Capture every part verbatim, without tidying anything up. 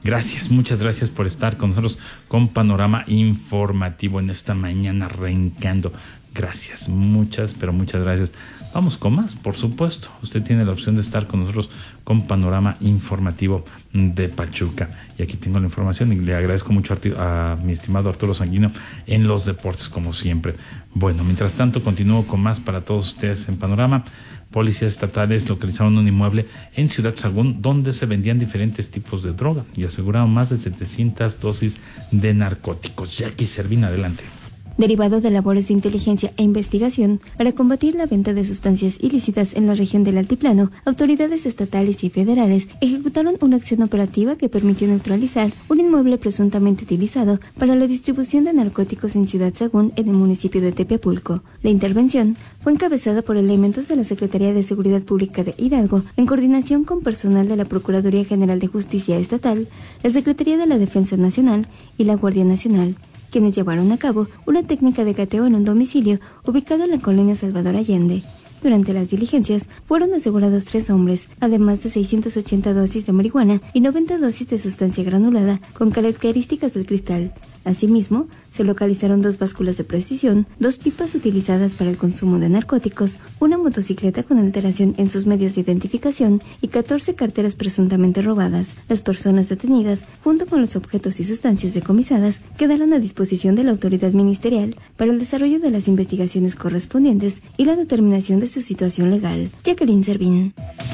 Gracias, muchas gracias por estar con nosotros con Panorama Informativo en esta mañana arrancando. Gracias, muchas, pero muchas gracias. Vamos con más, por supuesto. Usted tiene la opción de estar con nosotros con Panorama Informativo de Pachuca. Y aquí tengo la información y le agradezco mucho a, a mi estimado Arturo Sanguino en los deportes, como siempre. Bueno, mientras tanto, continúo con más para todos ustedes en Panorama. Policías estatales localizaron un inmueble en Ciudad Sagún donde se vendían diferentes tipos de droga y aseguraron más de setecientas dosis de narcóticos. Jackie Servín, adelante. Derivado de labores de inteligencia e investigación para combatir la venta de sustancias ilícitas en la región del Altiplano, autoridades estatales y federales ejecutaron una acción operativa que permitió neutralizar un inmueble presuntamente utilizado para la distribución de narcóticos en Ciudad Sagún, en el municipio de Tepeapulco. La intervención fue encabezada por elementos de la Secretaría de Seguridad Pública de Hidalgo, en coordinación con personal de la Procuraduría General de Justicia Estatal, la Secretaría de la Defensa Nacional y la Guardia Nacional, quienes llevaron a cabo una técnica de cateo en un domicilio ubicado en la colonia Salvador Allende. Durante las diligencias fueron asegurados tres hombres, además de seiscientas ochenta dosis de marihuana y noventa dosis de sustancia granulada con características del cristal. Asimismo, se localizaron dos básculas de precisión, dos pipas utilizadas para el consumo de narcóticos, una motocicleta con alteración en sus medios de identificación y catorce carteras presuntamente robadas. Las personas detenidas, junto con los objetos y sustancias decomisadas, quedaron a disposición de la autoridad ministerial para el desarrollo de las investigaciones correspondientes y la determinación de su situación legal. Jacqueline Servín.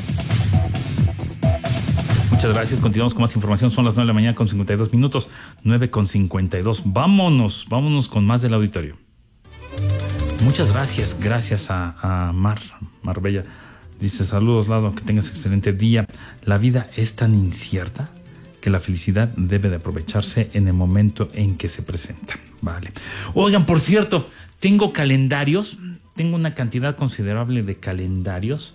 Muchas gracias. Continuamos con más información. Son las nueve de la mañana con cincuenta y dos minutos. nueve con cincuenta y dos. Vámonos, vámonos con más del auditorio. Muchas gracias. Gracias a, a Mar, Marbella. Dice, saludos, Lalo, que tengas excelente día. La vida es tan incierta que la felicidad debe de aprovecharse en el momento en que se presenta. Vale. Oigan, por cierto, tengo calendarios. Tengo una cantidad considerable de calendarios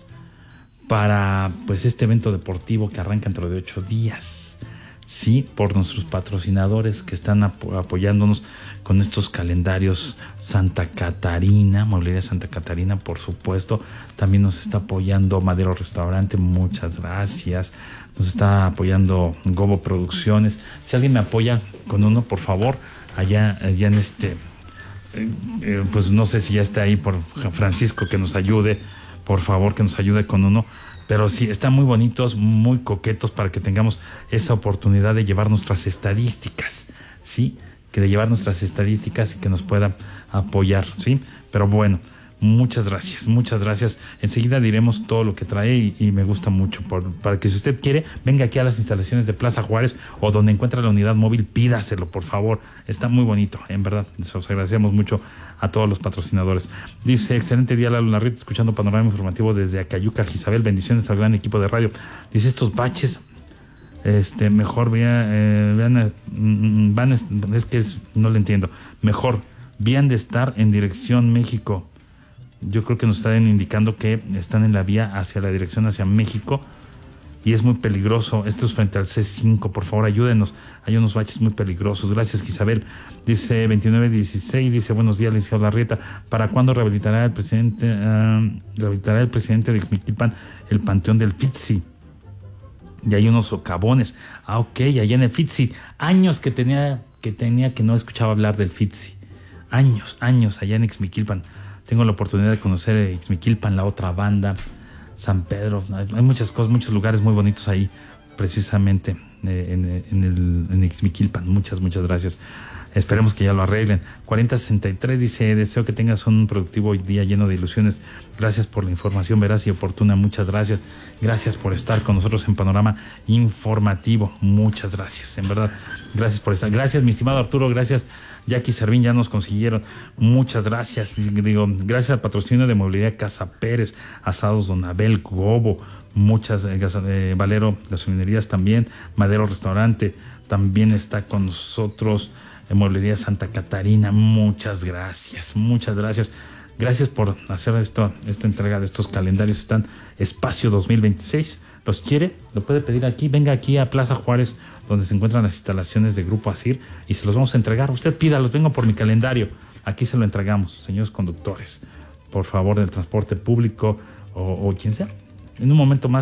para pues este evento deportivo que arranca dentro de ocho días, sí, por nuestros patrocinadores que están ap- apoyándonos con estos calendarios. Santa Catarina, Mueblería Santa Catarina, por supuesto, también nos está apoyando Madero Restaurante, muchas gracias, nos está apoyando Gobo Producciones. Si alguien me apoya con uno, por favor, allá, allá en este, eh, eh, pues no sé si ya está ahí por Francisco, que nos ayude, por favor, que nos ayude con uno. Pero sí, están muy bonitos, muy coquetos para que tengamos esa oportunidad de llevar nuestras estadísticas, ¿sí? Que de llevar nuestras estadísticas y que nos puedan apoyar, ¿sí? Pero bueno, muchas gracias, muchas gracias. Enseguida diremos todo lo que trae y, y me gusta mucho. Por, para que si usted quiere, venga aquí a las instalaciones de Plaza Juárez o donde encuentra la unidad móvil, pídaselo, por favor. Está muy bonito, en verdad. Les agradecemos mucho a todos los patrocinadores. Dice, excelente día, Lalo Larrit, escuchando Panorama Informativo desde Acayuca, Isabel. Bendiciones al gran equipo de radio. Dice, estos baches, este, mejor vea, eh, vean, mm, van, es, es que es, no le entiendo. Mejor, vían de estar en dirección México. Yo creo que nos están indicando que están en la vía hacia la dirección hacia México y es muy peligroso. Esto es frente al C cinco, por favor ayúdenos. Hay unos baches muy peligrosos. Gracias, Isabel. Dice veintinueve dieciséis, dice, buenos días, licenciado Larrieta. ¿Para cuándo rehabilitará el presidente uh, rehabilitará el presidente de Ixmiquilpan el panteón del Fitzi? Y hay unos socavones. Ah, ok, allá en el Fitzi. Años que tenía que tenía que no escuchaba hablar del Fitzi. Años, años allá en Ixmiquilpan. Tengo la oportunidad de conocer Ixmiquilpan, la otra banda, San Pedro. Hay muchas cosas, muchos lugares muy bonitos ahí, precisamente eh, en, en, el, en Ixmiquilpan. Muchas, muchas gracias. Esperemos que ya lo arreglen. cuarenta sesenta y tres dice, deseo que tengas un productivo día lleno de ilusiones. Gracias por la información veraz y oportuna. Muchas gracias. Gracias por estar con nosotros en Panorama Informativo. Muchas gracias, en verdad. Gracias por estar. Gracias, mi estimado Arturo. Gracias, Jackie Servín, ya nos consiguieron. Muchas gracias. Digo, gracias al patrocinio de Mueblería Casa Pérez, Asados Don Abel, Gobo, muchas, eh, eh, Valero Gasolinerías también, Madero Restaurante, también está con nosotros en Mueblería Santa Catarina. Muchas gracias, muchas gracias. Gracias por hacer esto, esta entrega de estos calendarios. Están Espacio dos mil veintiséis. ¿Los quiere? Lo puede pedir aquí. Venga aquí a Plaza Juárez, donde se encuentran las instalaciones de Grupo Asir, y se los vamos a entregar. Usted pídalos, vengo por mi calendario. Aquí se lo entregamos, señores conductores, por favor, del transporte público o, o quien sea. En un momento más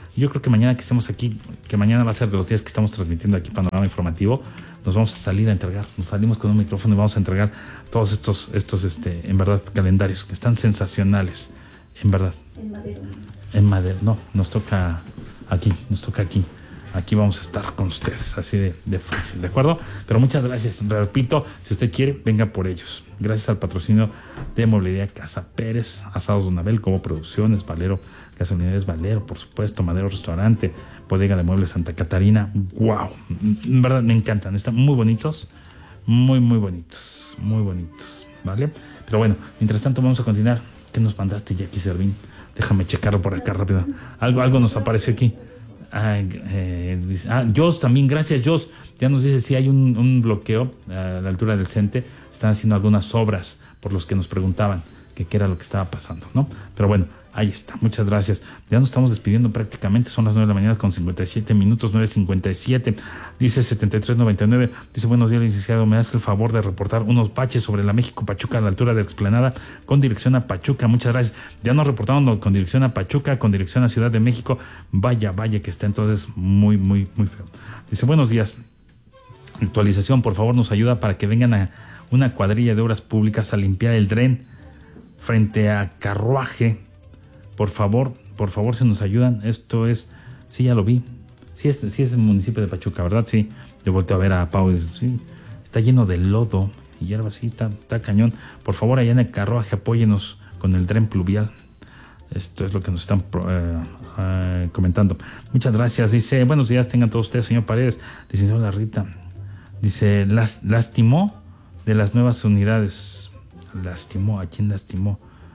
Y yo creo que mañana que estemos aquí, que mañana va a ser de los días que estamos transmitiendo aquí Panorama Informativo, nos vamos a salir a entregar, nos salimos con un micrófono y vamos a entregar todos estos, estos este, en verdad, calendarios que están sensacionales, en verdad. En Madero. En Madero, no, nos toca aquí, nos toca aquí. Aquí vamos a estar con ustedes, así de, de fácil, ¿de acuerdo? Pero muchas gracias. Repito, si usted quiere, venga por ellos. Gracias al patrocinio de Mueblería Casa Pérez, Asados Don Abel, Como Producciones, Valero, Gasolinerías Valero, por supuesto, Madero Restaurante, Bodega de Muebles Santa Catarina. ¡Wow! En verdad me encantan, están muy bonitos, muy, muy bonitos, muy bonitos, ¿vale? Pero bueno, mientras tanto vamos a continuar. ¿Qué nos mandaste, Jackie Servín? Déjame checarlo por acá rápido. Algo, algo nos apareció aquí. Ah, eh, dice, ah, Jos también, gracias Jos. Ya nos dice si hay un, un bloqueo a la altura del CENTE. Están haciendo algunas obras por los que nos preguntaban que qué era lo que estaba pasando, ¿no? Pero bueno, ahí está, muchas gracias. Ya nos estamos despidiendo prácticamente, son las nueve de la mañana con cincuenta y siete minutos, nueve cincuenta y siete. Dice setenta y tres noventa y nueve, dice buenos días licenciado, me hace el favor de reportar unos baches sobre la México Pachuca a la altura de la Explanada con dirección a Pachuca. Muchas gracias. Ya nos reportaron con dirección a Pachuca, con dirección a Ciudad de México. Vaya, vaya que está entonces muy, muy, muy feo. Dice buenos días, actualización, por favor nos ayuda para que vengan a una cuadrilla de obras públicas a limpiar el dren frente a Carruaje. Por favor, por favor, si nos ayudan. Esto es, sí, ya lo vi. Sí es, sí es el municipio de Pachuca, ¿verdad? Sí. Yo volteo a ver a Pau y dice, sí, está lleno de lodo y hierba, así, está, está cañón. Por favor, allá en el Carruaje, apóyenos con el dren pluvial. Esto es lo que nos están eh, eh, comentando. Muchas gracias. Dice, buenos días, tengan todos ustedes, señor Paredes. Licenciado Larrita. Dice, Las, lastimó de las nuevas unidades. Lastimó, ¿a quién lastimó?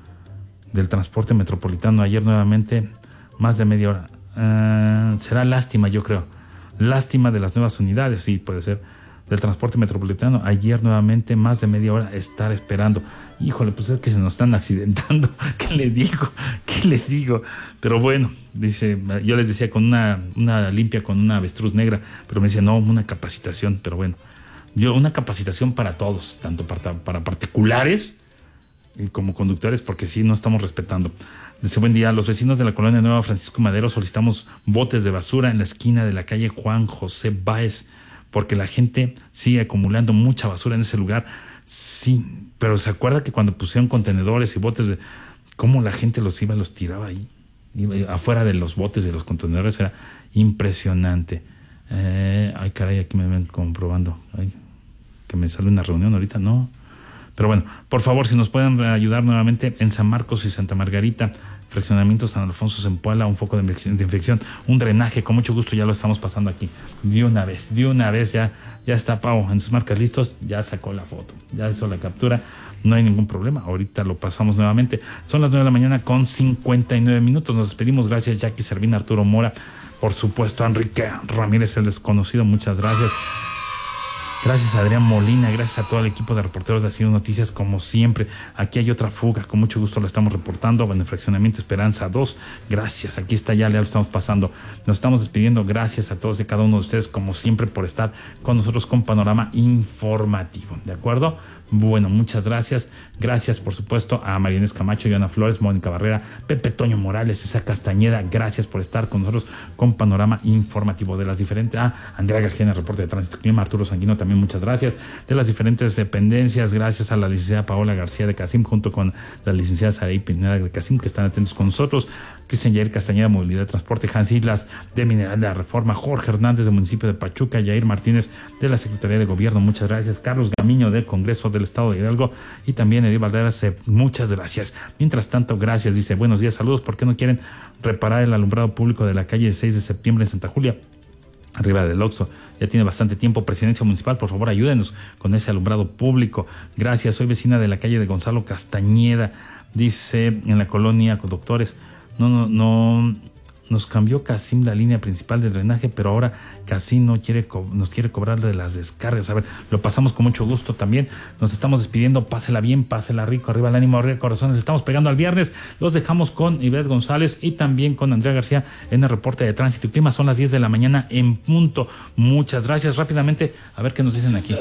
Del transporte metropolitano. Ayer nuevamente, más de media hora. Uh, será lástima, yo creo. Lástima de las nuevas unidades, sí, puede ser. Del transporte metropolitano. Ayer nuevamente, más de media hora, estar esperando. Híjole, pues es que se nos están accidentando. ¿Qué le digo? ¿Qué le digo? Pero bueno, dice, yo les decía con una, una limpia, con una avestruz negra, pero me decía, no, una capacitación, pero bueno. Yo, una capacitación para todos, tanto para, para particulares como conductores, porque sí, no estamos respetando. Dice, buen día, los vecinos de la colonia Nueva Francisco Madero solicitamos botes de basura en la esquina de la calle Juan José Báez, porque la gente sigue acumulando mucha basura en ese lugar. Sí, pero ¿se acuerda que cuando pusieron contenedores y botes de... cómo la gente los iba, los tiraba ahí? Iba, afuera de los botes, de los contenedores, era impresionante. Eh, ay, caray, aquí me ven comprobando. Ay, que me sale una reunión ahorita, no. Pero bueno, por favor, si nos pueden ayudar nuevamente en San Marcos y Santa Margarita, fraccionamiento San Alfonso Zempoala, un foco de infección, un drenaje, con mucho gusto ya lo estamos pasando aquí. De una vez, de una vez ya, ya está Pau en sus marcas listos, ya sacó la foto, ya hizo la captura, no hay ningún problema, ahorita lo pasamos nuevamente. Son las nueve de la mañana con cincuenta y nueve minutos, nos despedimos, gracias Jackie Servín, Arturo Mora, por supuesto Enrique Ramírez, el desconocido, muchas gracias. Gracias a Adrián Molina, gracias a todo el equipo de reporteros de Haciendo Noticias, como siempre. Aquí hay otra fuga, con mucho gusto la estamos reportando, en el fraccionamiento Esperanza dos. Gracias, aquí está, ya le estamos pasando. Nos estamos despidiendo, gracias a todos y cada uno de ustedes, como siempre, por estar con nosotros con Panorama Informativo, ¿de acuerdo? Bueno, muchas gracias. Gracias, por supuesto, a Marianés Camacho, Joana Flores, Mónica Barrera, Pepe Toño Morales, César Castañeda. Gracias por estar con nosotros con Panorama Informativo de las diferentes... Ah, Andrea García en el reporte de Tránsito y Clima, Arturo Sanguino también, muchas gracias. De las diferentes dependencias, gracias a la licenciada Paola García de Casim, junto con la licenciada Saraí Pineda de Casim, que están atentos con nosotros. Cristian Yair Castañeda, Movilidad de Transporte, Hans Islas de Mineral de la Reforma, Jorge Hernández del municipio de Pachuca, Yair Martínez de la Secretaría de Gobierno, muchas gracias. Carlos Gamiño del Congreso del Estado de Hidalgo y también Edith Valderas, muchas gracias. Mientras tanto, gracias, dice, buenos días, saludos, ¿por qué no quieren reparar el alumbrado público de la calle seis de septiembre en Santa Julia? Arriba del Oxxo, ya tiene bastante tiempo. Presidencia municipal, por favor ayúdenos con ese alumbrado público. Gracias, soy vecina de la calle de Gonzalo Castañeda, dice, en la colonia Conductores. No, no, no, nos cambió Casim la línea principal del drenaje, pero ahora Casim no quiere co- nos quiere cobrar de las descargas. A ver, lo pasamos con mucho gusto también. Nos estamos despidiendo, pásela bien, pásela rico, arriba el ánimo, arriba el corazón. Nos estamos pegando al viernes. Los dejamos con Ivette González y también con Andrea García en el reporte de Tránsito y Clima. Son las diez de la mañana en punto. Muchas gracias. Rápidamente, a ver qué nos dicen aquí.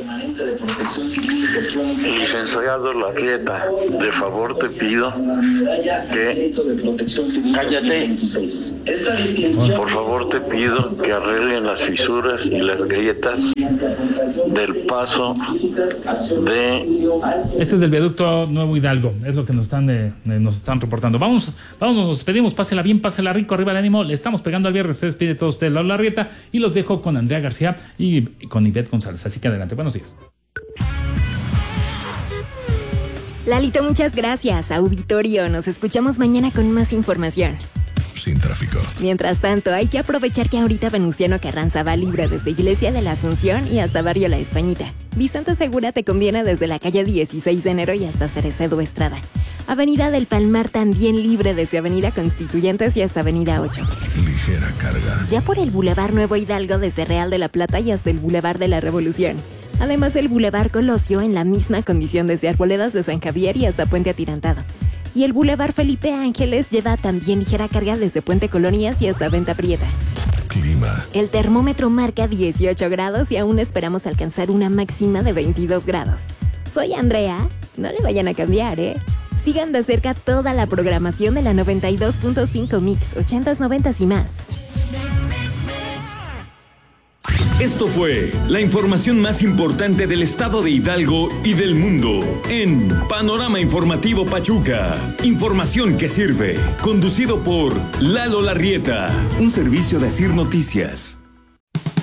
Licenciado Larrieta, de favor te pido que... Cállate. Por favor te pido que arreglen las fisuras y las grietas del paso de... Este es del viaducto Nuevo Hidalgo, es lo que nos están, eh, nos están reportando. Vamos, vamos, nos despedimos, pásela bien, pásela rico, arriba el ánimo, le estamos pegando al viernes, se despide todos ustedes, Laura Larrieta, y los dejo con Andrea García y con Ivette González, así que adelante, buenos días. Lalito, muchas gracias. Auditorio, nos escuchamos mañana con más información. Sin tráfico. Mientras tanto, hay que aprovechar que ahorita Venustiano Carranza va libre desde Iglesia de la Asunción y hasta Barrio La Españita. Vicente Segura te conviene desde la calle dieciséis de enero y hasta Cerecedo Estrada. Avenida del Palmar también libre desde Avenida Constituyentes y hasta Avenida ocho. Ligera carga. Ya por el Boulevard Nuevo Hidalgo desde Real de la Plata y hasta el Boulevard de la Revolución. Además, el Boulevard Colosio en la misma condición desde Arboledas de San Javier y hasta Puente Atirantado. Y el Boulevard Felipe Ángeles lleva también ligera carga desde Puente Colonias y hasta Venta Prieta. Clima. El termómetro marca dieciocho grados y aún esperamos alcanzar una máxima de veintidós grados. Soy Andrea, no le vayan a cambiar, ¿eh? Sigan de cerca toda la programación de la noventa y dos punto cinco Mix, ochentas, noventas y más. Esto fue la información más importante del estado de Hidalgo y del mundo en Panorama Informativo Pachuca. Información que sirve. Conducido por Lalo Larrieta, un servicio de Asir Noticias.